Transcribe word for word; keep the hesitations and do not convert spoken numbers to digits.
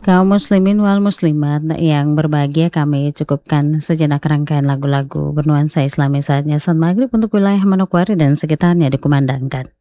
Kaum muslimin wal muslimat yang berbahagia, kami cukupkan sejenak rangkaian lagu-lagu bernuansa Islami saatnya saat maghrib untuk wilayah Manokwari dan sekitarnya dikumandangkan.